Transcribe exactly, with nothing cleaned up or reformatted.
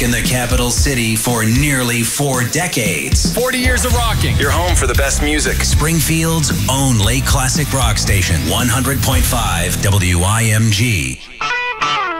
rock in the capital city for nearly four decades. forty years of rocking. You're home for the best music. Springfield's own late classic rock station, one hundred point five W I M G.